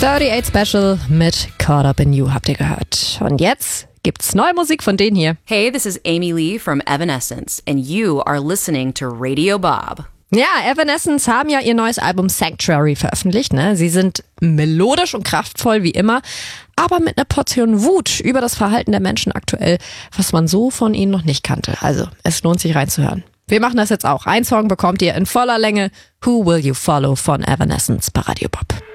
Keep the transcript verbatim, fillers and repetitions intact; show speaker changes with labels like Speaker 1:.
Speaker 1: acht Special mit Caught Up in You habt ihr gehört. Und jetzt gibt's neue Musik von denen hier.
Speaker 2: Hey, this is Amy Lee from Evanescence and you are listening to Radio Bob.
Speaker 1: Ja, Evanescence haben ja ihr neues Album Sanctuary veröffentlicht. Ne? Sie sind melodisch und kraftvoll wie immer, aber mit einer Portion Wut über das Verhalten der Menschen aktuell, was man so von ihnen noch nicht kannte. Also, es lohnt sich reinzuhören. Wir machen das jetzt auch. Ein Song bekommt ihr in voller Länge. Who Will You Follow von Evanescence bei Radio Bob.